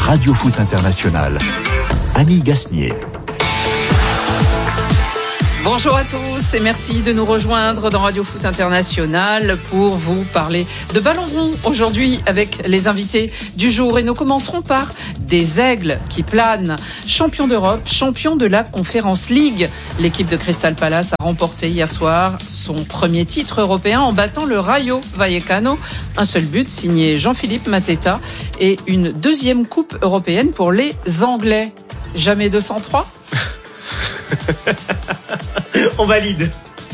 Radio Foot International. Annie Gasnier. Bonjour à tous et merci de nous rejoindre dans Radio Foot International pour vous parler de ballon rond aujourd'hui avec les invités du jour. Et nous commencerons par des aigles qui planent. Champion d'Europe, champion de la Conference League. L'équipe de Crystal Palace a remporté hier soir son premier titre européen en battant le Rayo Vallecano. Un seul but signé Jean-Philippe Mateta et une deuxième coupe européenne pour les Anglais. Jamais 203 ? On valide.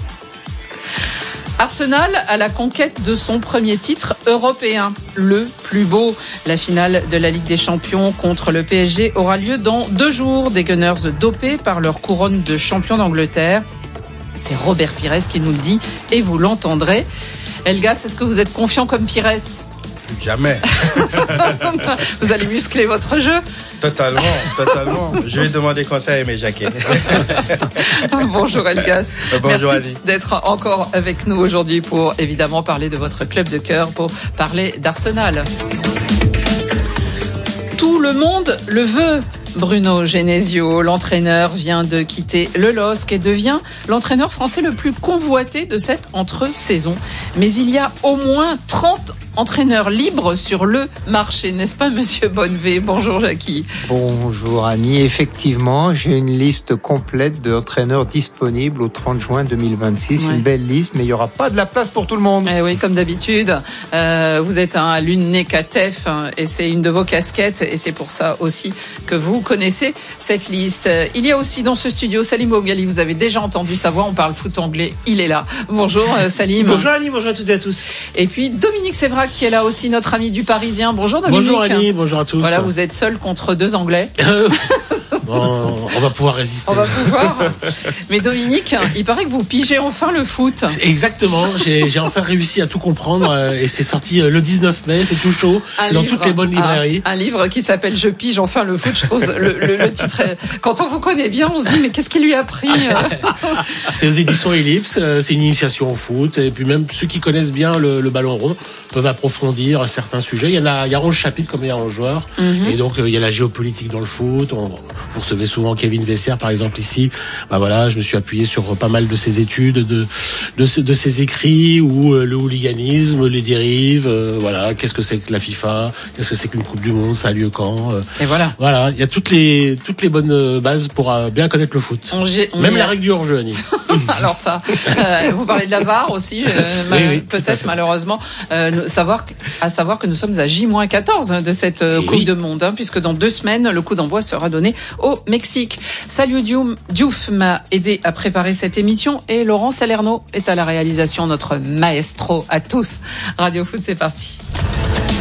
Arsenal à la conquête de son premier titre européen, le plus beau. La finale de la Ligue des Champions contre le PSG aura lieu dans 2 jours. Des Gunners dopés par leur couronne de champion d'Angleterre. C'est Robert Pires qui nous le dit et vous l'entendrez. Elgas, est-ce que vous êtes confiant comme Pires ? Jamais. Vous allez muscler votre jeu ? Totalement. Je vais demander conseil à Aimé Jacquet. Bonjour Elgas. Bonjour Merci Ali. d'être encore avec nous aujourd'hui pour évidemment parler de votre club de cœur, pour parler d'Arsenal. Tout le monde le veut. Bruno Genesio, l'entraîneur, vient de quitter le LOSC et devient l'entraîneur français le plus convoité de cette entre-saison. Mais il y a au moins 30 entraîneurs libres sur le marché, n'est-ce pas, monsieur Bonnevé ? Bonjour Jackie. Bonjour Annie, effectivement, j'ai une liste complète d'entraîneurs disponibles au 30 juin 2026, Ouais. Une belle liste, mais il n'y aura pas de la place pour tout le monde. Eh oui, comme d'habitude, vous êtes à l'UNECATEF et c'est une de vos casquettes et c'est pour ça aussi que vous connaissez cette liste. Il y a aussi dans ce studio Salim Boughali, vous avez déjà entendu sa voix, on parle foot anglais, il est là. Bonjour Salim. Bonjour Annie, bonjour à toutes et à tous. Et puis Dominique Sévrac qui est là aussi, notre ami du Parisien. Bonjour Dominique. Bonjour Annie, bonjour à tous. Voilà, vous êtes seul contre 2 Anglais. Bon, on va pouvoir résister. On va pouvoir. Mais Dominique, il paraît que vous pigez enfin le foot. Exactement, j'ai enfin réussi à tout comprendre et c'est sorti le 19 mai, c'est tout chaud, c'est dans toutes les bonnes librairies. Un livre qui s'appelle Je pige enfin le foot, je trouve le titre, quand on vous connaît bien, on se dit mais qu'est-ce qui lui a pris C'est aux éditions Ellipse, c'est une initiation au foot et puis même ceux qui connaissent bien le ballon rond peuvent approfondir certains sujets. Il y a 11 chapitres comme il y a 11 joueurs et donc il y a la géopolitique dans le foot. Vous recevez souvent Kevin Vessière par exemple ici. Bah voilà, je me suis appuyé sur pas mal de ses études, de ses écrits ou le hooliganisme, les dérives, voilà, qu'est-ce que c'est que la FIFA, qu'est-ce que c'est qu'une Coupe du Monde, ça a lieu quand. Et voilà. Voilà, il y a toutes les bonnes bases pour bien connaître le foot. Même la règle du hors-jeu, Annie. Alors ça, vous parlez de la VAR aussi, Oui, peut-être malheureusement, à savoir que nous sommes à J-14 de cette Coupe du Monde, puisque dans 2 semaines, le coup d'envoi sera donné au Mexique. Salut Diouf m'a aidé à préparer cette émission et Laurent Salerno est à la réalisation, notre maestro à tous. Radio Foot, c'est parti.